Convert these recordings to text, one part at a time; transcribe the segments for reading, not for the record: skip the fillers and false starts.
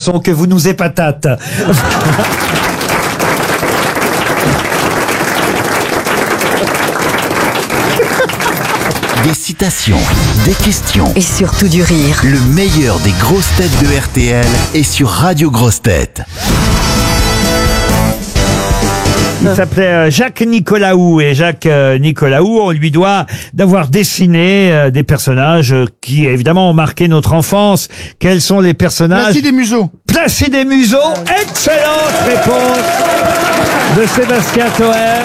chanson que vous nous épatate. Des citations, des questions, Et surtout du rire. le meilleur des grosses têtes de RTL est sur Radio Grosses Têtes. Il s'appelait Jacques Nicolaou, et Jacques Nicolaou, on lui doit d'avoir dessiné des personnages qui évidemment ont marqué notre enfance. Quels sont les personnages? Placide et Museau. Placide et Museau. Excellente réponse de Sébastien Toer.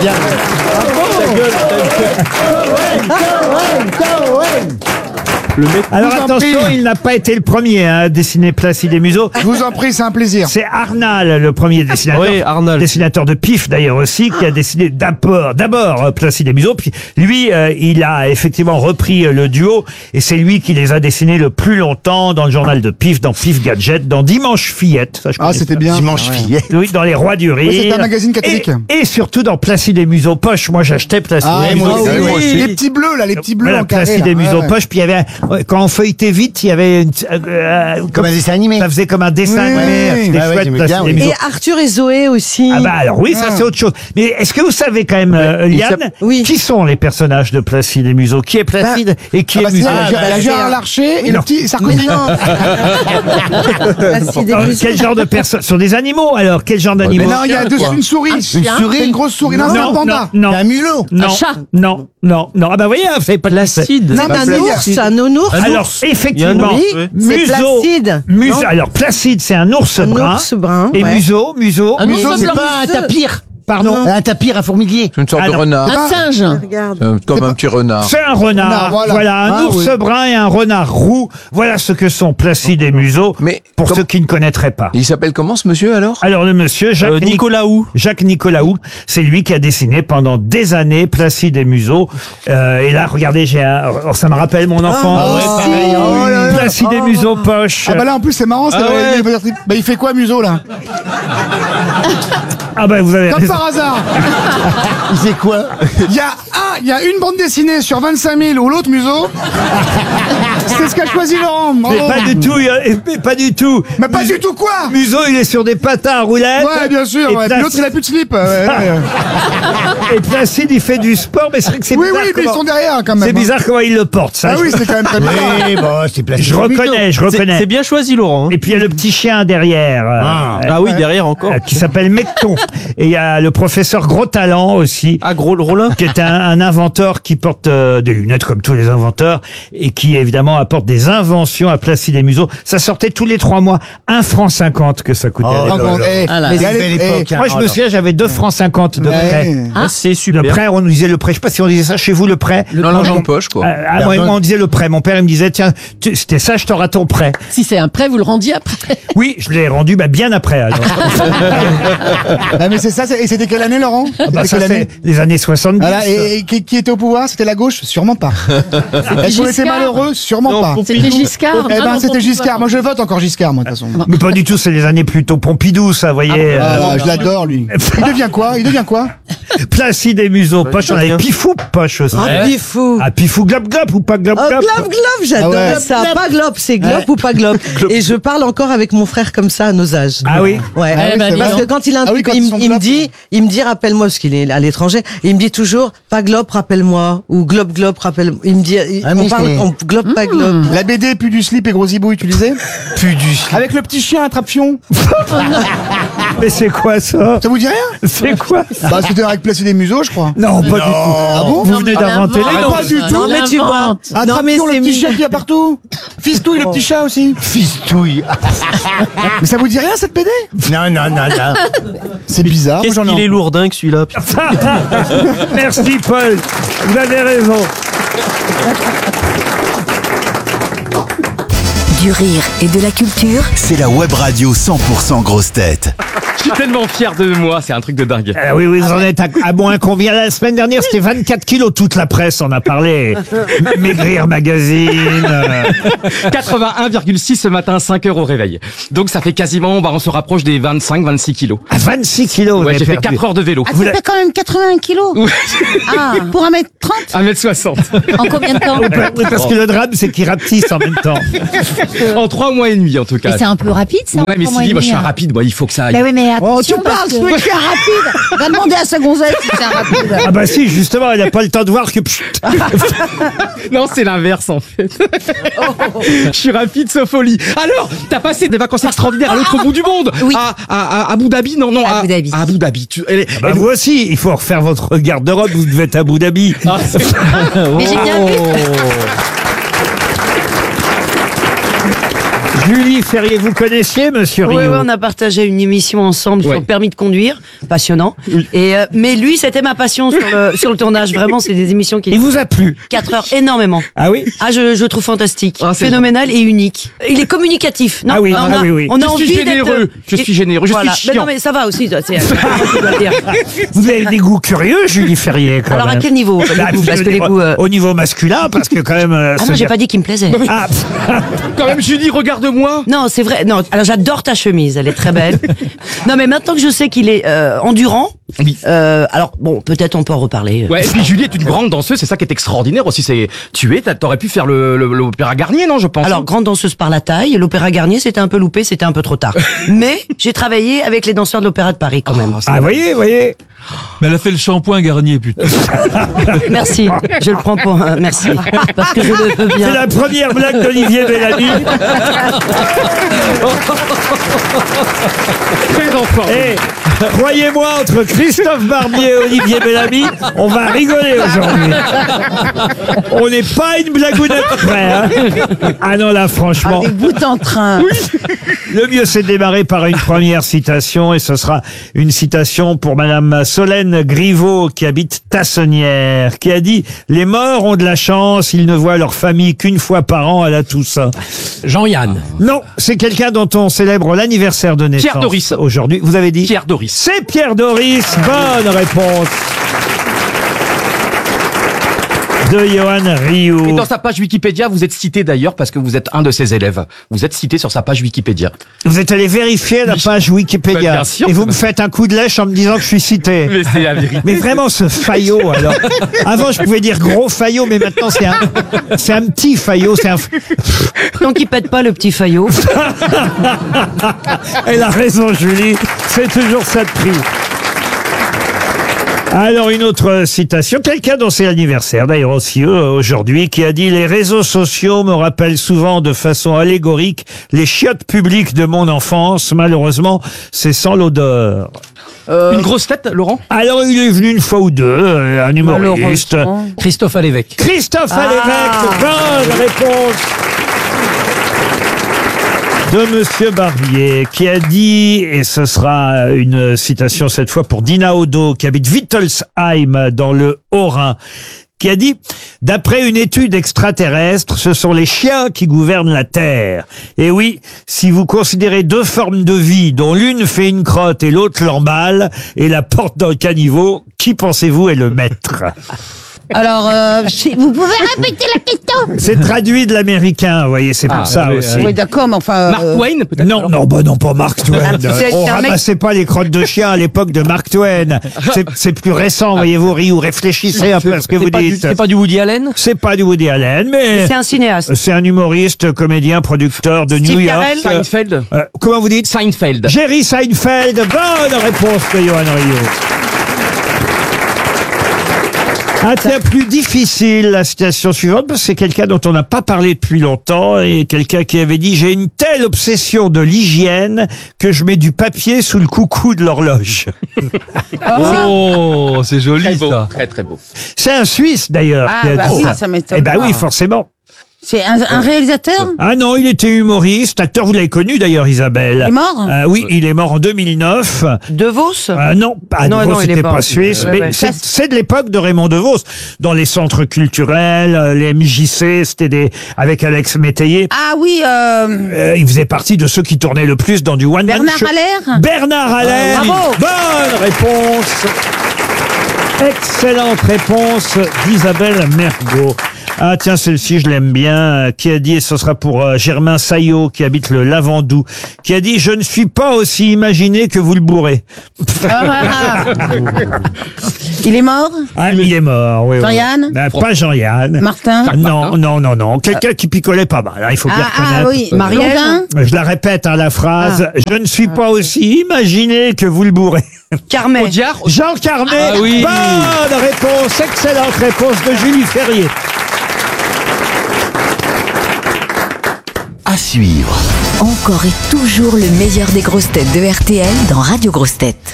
Alors vous en attention, prie. il n'a pas été le premier à dessiner Placide et Museau. Je vous en prie, c'est un plaisir. C'est Arnal, le premier dessinateur. Oui, Arnal. Dessinateur de Pif, d'ailleurs, aussi, qui a dessiné d'abord Placide et Museau. Puis lui, il a effectivement repris le duo, et c'est lui qui les a dessinés le plus longtemps dans le journal de Pif, dans Pif Gadget, dans Dimanche Fillette. Ça, je Ah, connais c'était ça. bien. Dimanche fillet. Oui, dans Les Rois du Rire. Oui, c'était un magazine catholique. Et surtout dans Placide et Museau Poche. Moi, j'achetais Placide Ah, et Museau. moi aussi, Oui. moi aussi. Les petits bleus, là, les petits bleus Voilà, en carré. Placide là. et Museau Ouais, ouais. Poche. Puis il y avait, quand on feuilletait vite, il y avait Comme un dessin animé. ça faisait comme un dessin Oui, animé. oui. C'était Ah ouais, chouette, j'aimais Placide bien, et oui. Museau. Et Arthur et Zoé aussi. Ah bah alors oui, ça c'est autre chose. Mais est-ce que vous savez quand même, Liane, Oui. qui sont les personnages de Placide et Museau? Qui est Placide et qui Ah est bah, c'est Museau? la Gérard Larcher et le Non. petit Sarkozy. Placide et Alors, Museau. quel genre de personnes? Sur des animaux alors? Quel genre Mais d'animaux? non, il y a dessus une souris. Une souris. C'est une grosse souris. Non, c'est un panda. non, Un mulot. non, chat. non. Ah bah voyez, vous savez pas de Placide. Non, C'est un Placide. ours, un non-ours. Alors effectivement, Oui, c'est Museau, Placide. Museau. Non. Alors Placide, c'est un ours Un brun. ours brun. Et ouais. Museau. Un Museau, ours c'est blanc. Pas un tapir. Pardon. Un tapir, un fourmilier. C'est une sorte Ah de non. renard. Un singe. Regarde. Comme un petit renard. C'est un renard, Non, voilà, un Ah, ours oui. brun et un renard roux. Voilà ce que sont Placide et Museau, Mais pour comme- ceux qui ne connaîtraient pas. Il s'appelle comment ce monsieur alors? Alors le monsieur Jacques Nicolaou. Jacques Nicolaou, c'est lui qui a dessiné pendant des années Placide et Museau. Et là, regardez, ça me rappelle mon enfance. Ah ouais, pareil. Oh là là. Placide et Museau Poche. Ah bah là, en plus, c'est marrant. Ah ouais. Bah, il fait quoi, Museau, là? Ah bah vous avez Comme raison. par hasard. Il fait quoi? Il y a une bande dessinée sur 25 000 ou l'autre, Museau. C'est ce qu'a choisi Laurent. Mais Bravo. pas du tout, mais pas du tout. Mais pas du tout quoi? Museau, il est sur des patins à roulettes. Ouais, bien sûr. Et Ouais. Puis l'autre, il a plus de slip. Ouais, ouais. Et Placide, il fait du sport, mais c'est vrai que c'est Oui, bizarre. oui, mais ils comment- sont derrière, quand même. C'est bizarre comment il le porte, ça. Ah oui, c'est quand même très bizarre. Oui, bon, c'est placé. Je reconnais. C'est bien choisi Laurent. Et puis il y a le petit chien derrière. Ah oui, derrière encore. Qui s'appelle Mecton. Et il y a le professeur Gros Talent aussi, Ah, gros le Rollin. qui est un inventeur qui porte des lunettes comme tous les inventeurs et qui évidemment apporte des inventions à Placide et Museau. Ça sortait tous les 3 mois. 1,50 francs que ça coûtait. Oh, à l'époque. là, Mais c'est elle une est- belle époque. hein. Moi, je me souviens, j'avais 2,50 francs de prêt. Ah, c'est Le super. prêt, on nous disait le prêt. Je sais pas si on disait ça chez vous, le prêt. Dans l'argent de poche quoi. Moi, on disait le prêt. Mon père, il me disait, tiens, c'était ça, je t'aurai ton prêt. Si c'est un prêt, vous le rendiez après. Oui, je l'ai rendu bien après. Alors. Ah, mais c'est ça. Et c'était quelle année, Laurent? Bah, C'était ça, quelle année? c'est les années 70. Voilà, et qui était au pouvoir? C'était la gauche? Sûrement pas. Est-ce qu'on était Giscard. malheureux? Sûrement Non, pas. C'était Giscard. Eh ben, Vraiment, c'était pour Giscard. Moi, je vote encore Giscard, moi, de toute façon. Mais pas du tout, c'est les années plutôt Pompidou, ça, vous voyez. Ah, je l'adore, lui. Il devient quoi? Placide et Museau Poche, on avait Pifou Poche aussi. Ah, Pifou. Ah, Pifou Glop Glop ou pas Glop Oh, Glop? glop, glop, j'adore Ah ouais. ça. Pas glop, c'est glop ou pas glop. Et je parle encore avec mon frère comme ça à nos âges. Ah oui? Ouais. Ah oui, c'est Parce vrai. que quand il a un Ah oui, truc, quand ils sont il me glop. dit, rappelle-moi, parce qu'il est à l'étranger, il me dit toujours, pas glop, rappelle-moi, ou glop, glop, rappelle-moi. Il me dit, Ah, on mais parle, c'est- on glop, pas glop. La BD, plus du slip et gros zibouille, tu lisais? Plus du slip. Avec le petit chien attrape-fion. Mais c'est quoi ça? Ça vous dit rien? C'est quoi? Bah, c'était avec Placide et Museau, je crois. Non, pas du tout. Ah bon? Vous venez d'inventer les Ah, noms. pas du tout. Non, mais tu vois. Non, mais Attrape-fion, le c'est petit mignon. chien qu'il y a partout. Fistouille, le petit chat aussi. Fistouille. Mais ça vous dit rien, cette BD? Non, non, non, non. C'est bizarre. Qu'est-ce moi, j'en ai qu'il est lourdin que celui-là. putain. Merci Paul, vous avez raison. Du rire et de la culture. C'est la web radio 100% grosses têtes. Je suis tellement fier de moi, c'est un truc de dingue. Oui, vous en êtes à moins combien? La semaine dernière, c'était 24 kilos. Toute la presse en a parlé. Maigrir Magazine. 81,6 ce matin, 5 heures au réveil. Donc ça fait quasiment, on se rapproche des 25-26 kilos. À 26 kilos, vous Ouais, avez j'ai fait perdu. 4 heures de vélo. Ah, ça fait quand même 81 kilos. Ah, pour 1m30 1m60. En combien de temps? Oui, parce que le drame, c'est qu'il rapetisse en même temps. En 3 mois et demi, en tout cas. Mais c'est un peu rapide, ça. Ouais, mais en 3 mois Sylvie, et moi, je suis demi, un hein. rapide, moi, il faut que ça aille. Bah oui, mais Oh, tu attention, parles, parce que- celui qui est rapide. Va demander à sa gonzesse si c'est un rapide. Ah bah si, justement, elle n'a pas le temps de voir que... Non, c'est l'inverse, en fait. Je suis rapide, sauf folie. Alors, t'as passé des vacances extraordinaires à l'autre bout du monde. Oui. À Abu Dhabi, non, À Abu Dhabi. À Abu Dhabi. Bah vous aussi, il faut refaire votre garde-robe, vous devez être à Abu Dhabi. Mais j'ai bien vu. Julie Ferrier, vous connaissiez Monsieur Rio? Oui, on a partagé une émission ensemble sur Ouais. le permis de conduire, passionnant. Et mais lui, c'était ma passion sur le tournage. Vraiment, c'est des émissions qui Il vous a plu? 4 heures énormément. Ah oui? Ah, je le trouve fantastique, Ah, c'est phénoménal et unique. Il est communicatif. Non, Ah oui, on ah a, oui, oui. On a Je suis envie d'être. généreux, je suis généreux, je suis Voilà. chiant. Mais non, mais ça va aussi. Ça, c'est je dois le dire. Vous avez des goûts curieux, Julie Ferrier, quand Alors à même. quel niveau Bah, Parce que les goûts. Au niveau masculin, parce que quand même... Ah non, j'ai pas dit qu'il me plaisait. Ah, Quand même, Julie, regarde-moi. Non, c'est vrai. Non, alors j'adore ta chemise, elle est très belle. Non, mais maintenant que je sais qu'il est endurant, Oui. alors bon, peut-être on peut en reparler. Ouais, et puis Julie est une grande danseuse, c'est ça qui est extraordinaire aussi. C'est t'aurais pu faire l'opéra Garnier, non, je pense. Alors, grande danseuse par la taille, l'Opéra Garnier, c'était un peu loupé, c'était un peu trop tard. Mais j'ai travaillé avec les danseurs de l'Opéra de Paris quand même. ah voyez. Mais elle a fait le shampoing Garnier, putain. Merci, je le prends pour merci, parce que je le veux C'est bien. la première blague d'Olivier Bellamy. très enfant. Et croyez-moi, entre Christophe Barbier et Olivier Bellamy, on va rigoler aujourd'hui. On n'est pas une blagounette près. Hein. Ah non, là, franchement. Des bouts en train. Le mieux, c'est de démarrer par une première citation, et ce sera une citation pour Madame Solène Griveaux, qui habite Tassonnières, qui a dit « Les morts ont de la chance, ils ne voient leur famille qu'une fois par an à la Toussaint. » Jean-Yann. Non, c'est quelqu'un dont on célèbre l'anniversaire de naissance. Pierre Doris. Aujourd'hui, vous avez dit Pierre Doris. C'est Pierre Doris, bonne réponse de Johan Et Rioux. dans sa page Wikipédia, vous êtes cité d'ailleurs parce que vous êtes un de ses élèves. Vous êtes cité sur sa page Wikipédia. Vous êtes allé vérifier la page Wikipédia. Bien sûr. Et vous me faites un coup de lèche en me disant que je suis cité. Mais c'est la vérité. Mais vraiment, ce Fayot, alors. Avant, je pouvais dire gros Fayot, mais maintenant, c'est un petit Fayot. Tant qu'il pète pas le petit Fayot. Elle a raison, Julie. C'est toujours ça de prix. Alors, une autre citation. Quelqu'un dont c'est l'anniversaire, d'ailleurs aussi aujourd'hui, qui a dit « Les réseaux sociaux me rappellent souvent de façon allégorique les chiottes publiques de mon enfance. Malheureusement, c'est sans l'odeur. » Une grosse tête, Laurent. Alors, il est venu une fois ou deux, un humoriste. Christophe Alévêque. Christophe Alévêque, bonne réponse de Monsieur Barbier, qui a dit, et ce sera une citation cette fois pour Dina Odo, qui habite Wittelsheim dans le Haut-Rhin, qui a dit « D'après une étude extraterrestre, ce sont les chiens qui gouvernent la Terre. Et oui, si vous considérez deux formes de vie, dont l'une fait une crotte et l'autre l'emballe, et la porte dans le caniveau, qui pensez-vous est le maître ?» Alors, vous pouvez répéter la question? C'est traduit de l'américain, vous voyez, c'est pour ça aussi. Oui, d'accord, mais enfin. Mark Twain, peut-être. Non, non, bah non, pas Mark Twain. c'est On un mec- ramassait pas les crottes de chien à l'époque de Mark Twain. C'est plus récent, voyez-vous, Rioux. Réfléchissez un peu à ce que vous dites. C'est pas du Woody Allen. C'est pas du Woody Allen, mais C'est un cinéaste. c'est un humoriste, comédien, producteur de New Steve York. Carell. Seinfeld. Comment vous dites? Seinfeld. Jerry Seinfeld. Bonne réponse de Johan Rioux. Ah tiens, plus difficile, la citation suivante, parce que c'est quelqu'un dont on n'a pas parlé depuis longtemps, et quelqu'un qui avait dit « J'ai une telle obsession de l'hygiène que je mets du papier sous le coucou de l'horloge. Oh, c'est Très joli, beau. ça. Très très beau. » C'est un Suisse, d'ailleurs. Ah, qui a bah dit oui, ça. ça m'étonne Eh ben pas. oui, forcément. C'est un réalisateur? Ah non, il était humoriste, acteur, vous l'avez connu d'ailleurs, Isabelle. Il est mort? Oui, il est mort en 2009. De Vos. Non, pas Non, de Vos, non, il est c'était pas. pas suisse, Ouais, mais ouais. c'est de l'époque de Raymond DeVos. Dans les centres culturels, les MJC, c'était avec Alex Métayer. Ah oui, Il faisait partie de ceux qui tournaient le plus dans du one-man Bernard show. Haller? Bernard Haller. Bravo. Bonne réponse. Excellente réponse d'Isabelle Mergo. Ah tiens, celle-ci, je l'aime bien. Qui a dit, et ce sera pour Germain Saillot, qui habite le Lavandou, qui a dit « Je ne suis pas aussi imaginé que vous le bourrez ». Il est mort? Ah, il est mort, oui. Jean-Yann? Pas Jean-Yann. Martin? Non. Quelqu'un qui picolait pas mal, hein, il faut bien reconnaître. Oui. Marielle? Je la répète, hein, la phrase. Je ne suis pas aussi imaginé que vous le bourrez. Carmet. Audiard. Jean Carmet. Ah oui. Bonne réponse, excellente réponse de Julie Ferrier. À suivre. Encore et toujours le meilleur des grosses têtes de RTL dans Radio Grosses Têtes.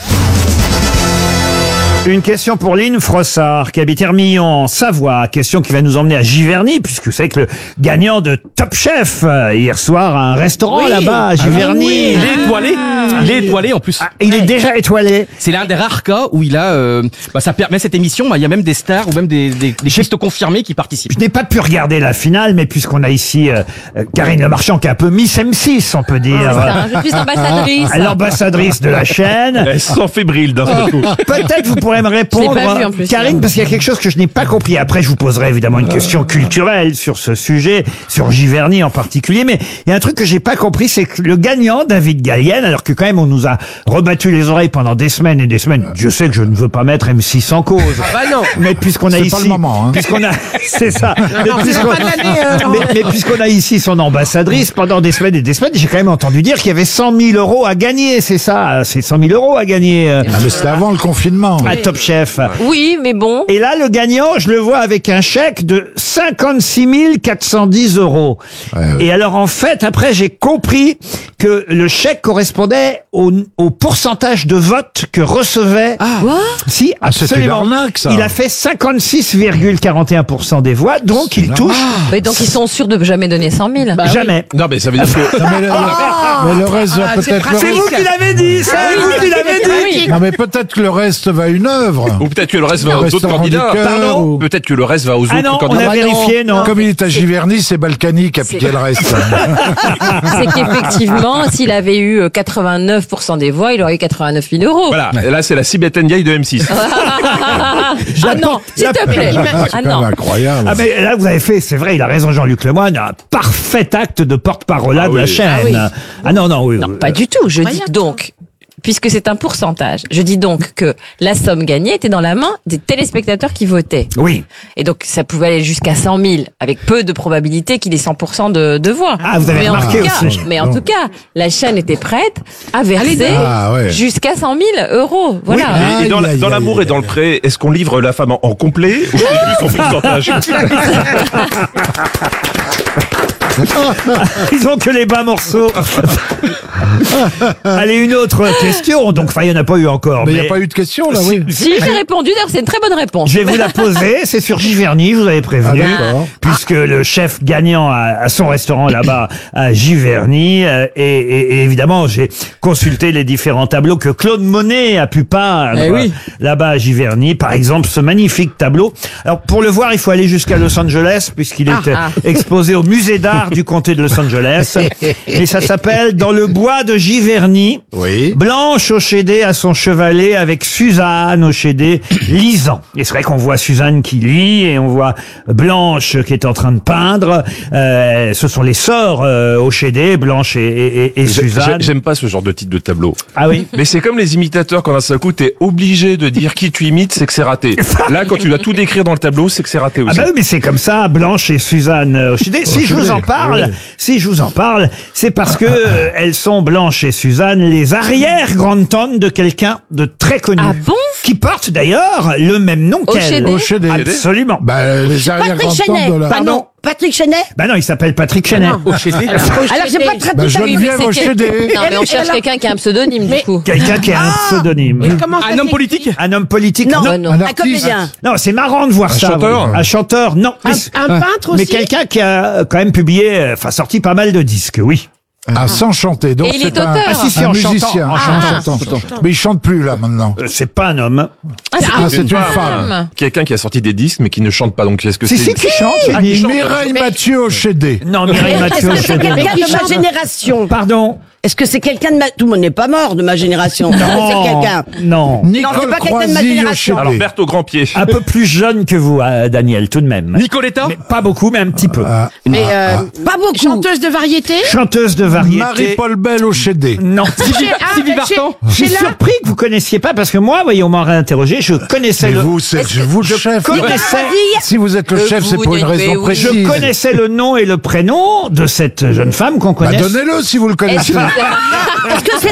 Une question pour Lynn Frossard, qui habite Hermillon, en Savoie. Question qui va nous emmener à Giverny, puisque vous savez que le gagnant de Top Chef, hier soir, à un restaurant là-bas, à Giverny. Il est étoilé en plus. Ah, il est déjà étoilé. C'est l'un des rares cas où il a, ça permet cette émission, il y a même des stars ou même des pistes confirmés qui participent. Je n'ai pas pu regarder la finale, mais puisqu'on a ici Karine Le Marchand, qui est un peu Miss M6, on peut dire. Je suis ambassadrice. L'ambassadrice de la chaîne. Elle se sent fébrile d'un seul coup. Peut-être vous pourrez me répondre, Je l'ai pas vu, en plus, Karine, parce qu'il y a quelque chose que je n'ai pas compris. Après, je vous poserai évidemment une question culturelle sur ce sujet, sur Giverny en particulier. Mais il y a un truc que j'ai pas compris, c'est que le gagnant, David Gallienne, alors que quand même on nous a rebattu les oreilles pendant des semaines et des semaines. Je sais que je ne veux pas mettre M6 en cause. Mais puisqu'on a ici, pas le moment, hein. puisqu'on a, c'est ça. Mais puisqu'on a ici son ambassadrice pendant des semaines et des semaines, j'ai quand même entendu dire qu'il y avait 100 000 euros à gagner. C'est ça, c'est 100 000 euros à gagner. Mais c'était avant le confinement. À Top Chef. Oui, mais bon. Et là, le gagnant, je le vois avec un chèque de 56 410 euros. Et alors, en fait, après, j'ai compris que le chèque correspondait au pourcentage de vote que recevait. Si, c'était une absolument. arnaque, ça. Il a fait 56,41% des voix, donc il touche Mais donc ils sont sûrs de jamais donner 100 000. jamais. Non, mais ça veut dire que... Non, mais le reste va peut-être... C'est vous qui l'avez dit, c'est vous qui l'avez dit. Non, mais peut-être que le reste va à une œuvre. Ou peut-être que le reste va aux autres Restaurant candidats. du cœur, Pardon ou- Peut-être que le reste va aux Ah autres non, on candidats. a vérifié, non. Comme il est à Giverny, c'est Balkany qui a piqué le reste. C'est qu'effectivement, s'il avait eu 89% des voix, il aurait eu 89 000 euros. Voilà, et là c'est la Sibeth Ndiaye de M6. Ah non, s'il te plaît. Ah C'est quand non. même incroyable. Ah mais là vous avez fait, c'est vrai, il a raison Jean-Luc Lemoyne, un parfait acte de porte-parole de la chaîne. Ah non, oui. Non, pas du tout. Je dis donc, puisque c'est un pourcentage, je dis donc que la somme gagnée était dans la main des téléspectateurs qui votaient. Oui. Et donc, ça pouvait aller jusqu'à 100 000, avec peu de probabilité qu'il ait 100% de voix. Ah, vous avez mais remarqué aussi. Mais en tout cas, la chaîne était prête à verser ouais. jusqu'à 100 000 euros. Voilà. Et dans Aïe, aïe, l'amour aïe, et dans le pré, est-ce qu'on livre la femme en complet ou c'est juste en pourcentage? Ils ont que les bas morceaux. Allez, une autre question. Donc, enfin, il n'y en a pas eu encore. Mais il n'y a pas eu de question, là, oui. Si, j'ai répondu. D'ailleurs, c'est une très bonne réponse. Je vais vous la poser. C'est sur Giverny, je vous avais prévenu. Ah, d'accord. Puisque le chef gagnant a son restaurant là-bas à Giverny. Et évidemment, j'ai consulté les différents tableaux que Claude Monet a pu peindre là-bas à Giverny. Par exemple, ce magnifique tableau. Alors, pour le voir, il faut aller jusqu'à Los Angeles, puisqu'il est exposé au musée d'art du comté de Los Angeles. Et ça s'appelle Dans le bois de Giverny. Oui. Blanche Ochédé à son chevalet avec Suzanne Ochédé lisant. Et c'est vrai qu'on voit Suzanne qui lit et on voit Blanche qui est en train de peindre. Ce sont les sœurs Ochédé, Blanche et Suzanne. J'aime pas ce genre de titre de tableau. Ah oui. Mais c'est comme les imitateurs, quand d'un seul coup t'es obligé de dire qui tu imites, c'est que c'est raté. Là, quand tu dois tout décrire dans le tableau, c'est que c'est raté Ah aussi. bah oui, mais c'est comme ça, Blanche et Suzanne Ochédé. Si je vous en parle, c'est parce que elles sont Blanche et Suzanne les arrière-grandes-tantes de quelqu'un de très connu. Ah bon? Qui porte d'ailleurs le même nom qu'elle. Ochédé. Absolument. Bah, les arrière-grands-tantes de la... Pardon? Patrick Chenet? Bah non, il s'appelle Patrick Chenet. Alors c'est pas très Bah, Geneviève Ochédé. Non, mais on cherche quelqu'un qui a un pseudonyme du coup. Quelqu'un qui a un pseudonyme. Un homme politique? Un homme politique? Non, Non, non. Un artiste. Non, c'est marrant de voir ça. chanteur? Un chanteur? Non. Un peintre Mais quelqu'un qui a quand même publié, enfin sorti pas mal de disques, oui. Ah, sans chanter. Donc Et il est c'est un, auteur. Ah si, si, un en chantant. musicien. En chantant. Mais il chante plus, là, maintenant. C'est pas un homme. Ah, C'est une femme. Quelqu'un qui a sorti des disques mais qui ne chante pas, donc est-ce que Si, c'est... si, qui chante. Mireille Mathieu Ochédé. Non, Mireille Mathieu. quelqu'un de ma génération. Pardon. Est-ce que c'est quelqu'un de ma... Tout le monde n'est pas mort de ma génération. C'est quelqu'un. Non. c'est Nicole pas quelqu'un de ma Croisy génération. Alors, Berthe au grand pied. Un peu plus jeune que vous, Daniel, tout de même. Nicoletta. Mais pas beaucoup, mais un petit peu. Mais pas beaucoup. Chanteuse de variété. Chanteuse de variété. Marie-Paul Bell au Chédé. Non. Sylvie Vartan. Je suis surpris que vous connaissiez pas, parce que moi, voyez, on m'a réinterrogé, je connaissais Mais le... vous, c'est vous le chef. connaissais- Si vous êtes le chef, c'est pour une raison oui. Je précise. connaissais le nom et le prénom de cette jeune femme qu'on Bah, connaît. donnez-le si vous le connaissez. Est-ce que c'est